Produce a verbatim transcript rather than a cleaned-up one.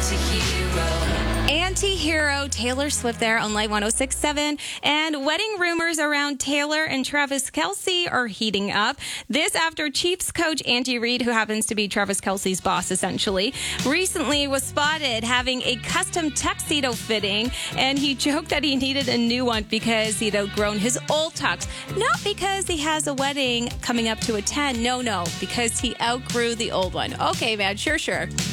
Anti-Hero, Taylor Swift there on Light one oh six point seven. And wedding rumors around Taylor and Travis Kelce are heating up. This after Chiefs coach Andy Reid, who happens to be Travis Kelce's boss essentially, recently was spotted having a custom tuxedo fitting. And he joked that he needed a new one because he'd outgrown his old tux. Not because he has a wedding coming up to attend. No, no, because he outgrew the old one. Okay, man, sure, sure.